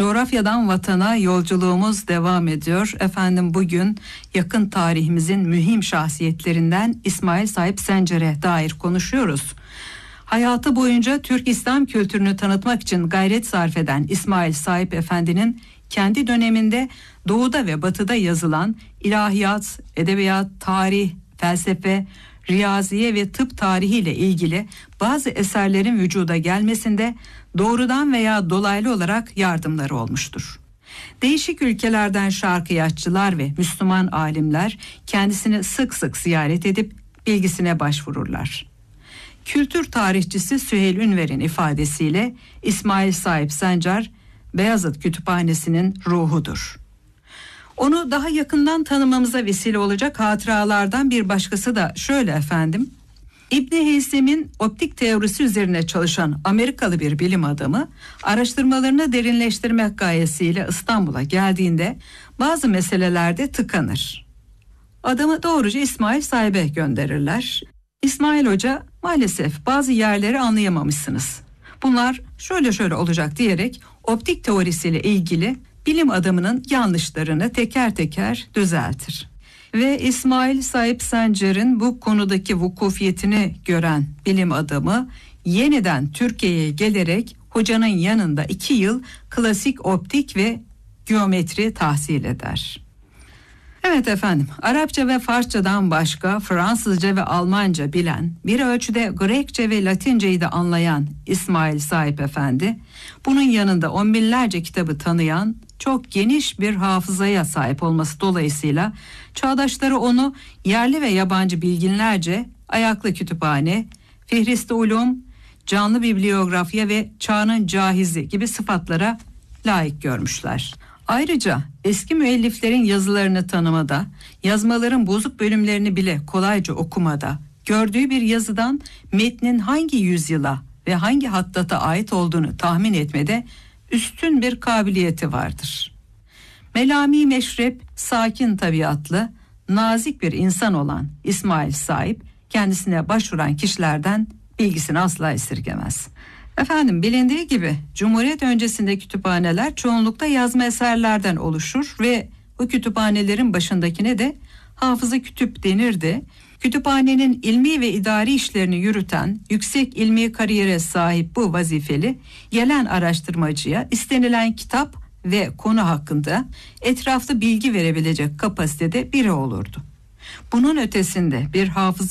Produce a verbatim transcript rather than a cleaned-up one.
Coğrafyadan vatana yolculuğumuz devam ediyor. Efendim bugün yakın tarihimizin mühim şahsiyetlerinden İsmail Sahip Sencer'e dair konuşuyoruz. Hayatı boyunca Türk İslam kültürünü tanıtmak için gayret sarf eden İsmail Sahip Efendi'nin kendi döneminde doğuda ve batıda yazılan ilahiyat, edebiyat, tarih, felsefe, riyaziye ve tıp tarihiyle ilgili bazı eserlerin vücuda gelmesinde doğrudan veya dolaylı olarak yardımları olmuştur. Değişik ülkelerden şarkıyatçılar ve Müslüman alimler kendisini sık sık ziyaret edip bilgisine başvururlar. Kültür tarihçisi Süheyl Ünver'in ifadesiyle İsmail Sahip Sencer, Beyazıt Kütüphanesi'nin ruhudur. Onu daha yakından tanımamıza vesile olacak hatıralardan bir başkası da şöyle efendim. İbn Heysem'in optik teorisi üzerine çalışan Amerikalı bir bilim adamı araştırmalarını derinleştirmek gayesiyle İstanbul'a geldiğinde bazı meselelerde tıkanır. Adamı doğruca İsmail Sahip'e gönderirler. İsmail Hoca, maalesef bazı yerleri anlayamamışsınız. Bunlar şöyle şöyle olacak diyerek optik teorisiyle ilgili bilim adamının yanlışlarını teker teker düzeltir. Ve İsmail Sahip Sencer'in bu konudaki vukufiyetini gören bilim adamı yeniden Türkiye'ye gelerek hocanın yanında iki yıl klasik optik ve geometri tahsil eder. Evet efendim, Arapça ve Farsçadan başka Fransızca ve Almanca bilen, bir ölçüde Grekçe ve Latinceyi de anlayan İsmail Sahip Efendi, bunun yanında on binlerce kitabı tanıyan, çok geniş bir hafızaya sahip olması dolayısıyla çağdaşları onu yerli ve yabancı bilginlerce ayaklı kütüphane, Fihristi Ulum, canlı bibliografya ve çağının cahizi gibi sıfatlara layık görmüşler. Ayrıca eski müelliflerin yazılarını tanımada, yazmaların bozuk bölümlerini bile kolayca okumada, gördüğü bir yazıdan metnin hangi yüzyıla ve hangi hattata ait olduğunu tahmin etmede üstün bir kabiliyeti vardır. Melami meşrep, sakin tabiatlı, nazik bir insan olan İsmail Sahip, kendisine başvuran kişilerden bilgisini asla esirgemez. Efendim bilindiği gibi Cumhuriyet öncesinde kütüphaneler çoğunlukla yazma eserlerden oluşur ve bu kütüphanelerin başındakine de hafızı kütüp denirdi. Kütüphanenin ilmi ve idari işlerini yürüten, yüksek ilmi kariyere sahip bu vazifeli gelen araştırmacıya istenilen kitap ve konu hakkında etraflı bilgi verebilecek kapasitede biri olurdu. Bunun ötesinde bir hafız